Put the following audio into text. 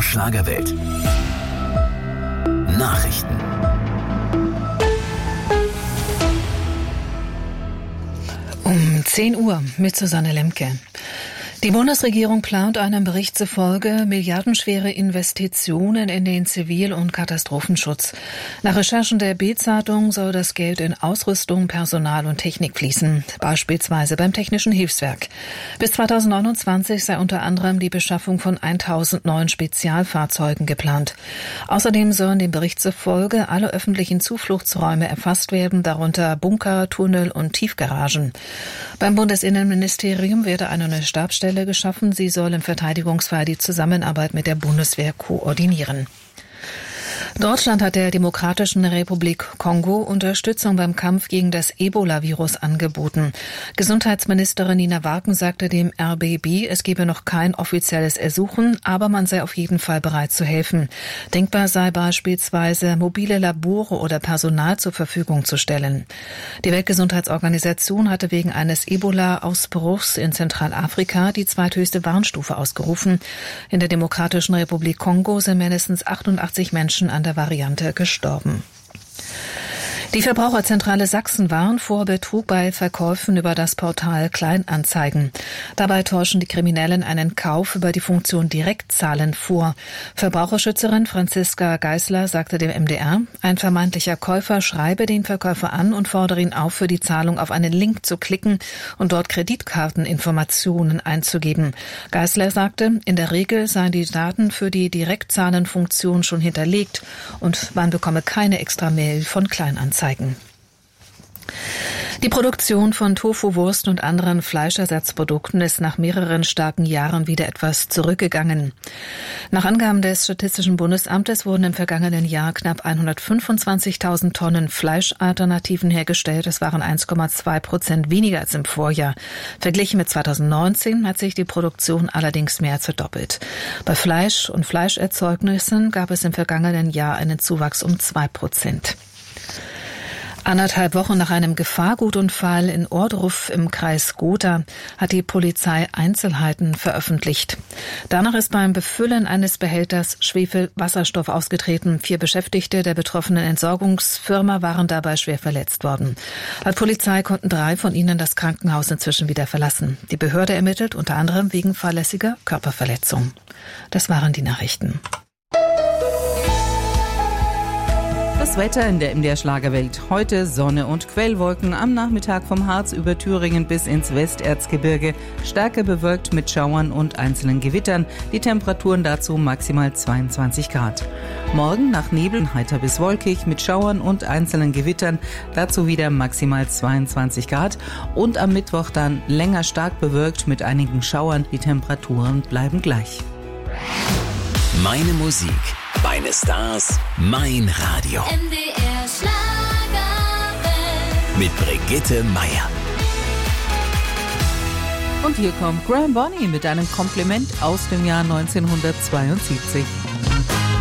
Schlagerwelt. Nachrichten. Um 10 Uhr mit Susanne Lemke. Die Bundesregierung plant einem Bericht zufolge milliardenschwere Investitionen in den Zivil- und Katastrophenschutz. Nach Recherchen der Bild-Zeitung soll das Geld in Ausrüstung, Personal und Technik fließen, beispielsweise beim Technischen Hilfswerk. Bis 2029 sei unter anderem die Beschaffung von 1000 neuen Spezialfahrzeugen geplant. Außerdem sollen dem Bericht zufolge alle öffentlichen Zufluchtsräume erfasst werden, darunter Bunker, Tunnel und Tiefgaragen. Beim Bundesinnenministerium werde eine neue Stabsstelle geschaffen. Sie soll im Verteidigungsfall die Zusammenarbeit mit der Bundeswehr koordinieren. Deutschland hat der Demokratischen Republik Kongo Unterstützung beim Kampf gegen das Ebola-Virus angeboten. Gesundheitsministerin Nina Warken sagte dem RBB, es gebe noch kein offizielles Ersuchen, aber man sei auf jeden Fall bereit zu helfen. Denkbar sei beispielsweise, mobile Labore oder Personal zur Verfügung zu stellen. Die Weltgesundheitsorganisation hatte wegen eines Ebola-Ausbruchs in Zentralafrika die zweithöchste Warnstufe ausgerufen. In der Demokratischen Republik Kongo sind mindestens 88 Menschen an der Variante gestorben. Die Verbraucherzentrale Sachsen warnt vor Betrug bei Verkäufen über das Portal Kleinanzeigen. Dabei täuschen die Kriminellen einen Kauf über die Funktion Direktzahlen vor. Verbraucherschützerin Franziska Geisler sagte dem MDR, ein vermeintlicher Käufer schreibe den Verkäufer an und fordere ihn auf, für die Zahlung auf einen Link zu klicken und dort Kreditkarteninformationen einzugeben. Geisler sagte, in der Regel seien die Daten für die Direktzahlenfunktion schon hinterlegt und man bekomme keine extra Mail von Kleinanzeigen. Die Produktion von Tofu, Wurst und anderen Fleischersatzprodukten ist nach mehreren starken Jahren wieder etwas zurückgegangen. Nach Angaben des Statistischen Bundesamtes wurden im vergangenen Jahr knapp 125.000 Tonnen Fleischalternativen hergestellt. Das waren 1,2% weniger als im Vorjahr. Verglichen mit 2019 hat sich die Produktion allerdings mehr als verdoppelt. Bei Fleisch und Fleischerzeugnissen gab es im vergangenen Jahr einen Zuwachs um 2%. 1,5 Wochen nach einem Gefahrgutunfall in Ohrdruf im Kreis Gotha hat die Polizei Einzelheiten veröffentlicht. Danach ist beim Befüllen eines Behälters Schwefelwasserstoff ausgetreten. 4 Beschäftigte der betroffenen Entsorgungsfirma waren dabei schwer verletzt worden. Laut Polizei konnten 3 von ihnen das Krankenhaus inzwischen wieder verlassen. Die Behörde ermittelt unter anderem wegen fahrlässiger Körperverletzung. Das waren die Nachrichten. Das Wetter in der MDR Schlagerwelt. Heute Sonne und Quellwolken. Am Nachmittag vom Harz über Thüringen bis ins Westerzgebirge. Stärker bewölkt mit Schauern und einzelnen Gewittern. Die Temperaturen dazu maximal 22 Grad. Morgen nach Nebel heiter bis wolkig mit Schauern und einzelnen Gewittern. Dazu wieder maximal 22 Grad. Und am Mittwoch dann länger stark bewölkt mit einigen Schauern. Die Temperaturen bleiben gleich. Meine Musik, meine Stars, mein Radio. MDR Schlagerwelt. Mit Brigitte Meier. Und hier kommt Graham Bonny mit einem Kompliment aus dem Jahr 1972.